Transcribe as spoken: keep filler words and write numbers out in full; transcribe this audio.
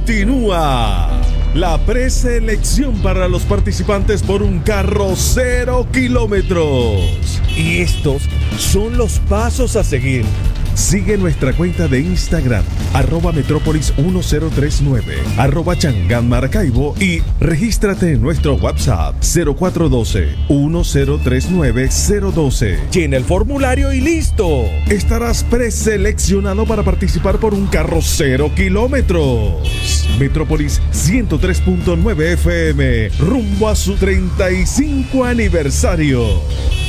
continúa la preselección para los participantes por un carro cero kilómetros. Y estos son los pasos a seguir. Sigue nuestra cuenta de Instagram, arroba Metrópolis mil treinta y nueve, arroba Changán Maracaibo, y regístrate en nuestro WhatsApp cero cuatro uno dos, uno cero tres nueve, cero uno dos. Llena el formulario y listo. Estarás preseleccionado para participar por un carro cero kilómetros. Metrópolis ciento tres punto nueve F M, rumbo a su treinta y cinco aniversario.